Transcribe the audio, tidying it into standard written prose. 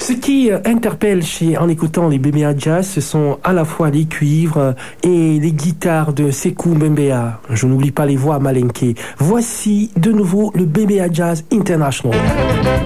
Ce qui interpelle en écoutant les BBA Jazz, ce sont à la fois les cuivres et les guitares de Sekou Mbembeya. Je n'oublie pas les voix malinquées. Voici de nouveau le BBA Jazz International.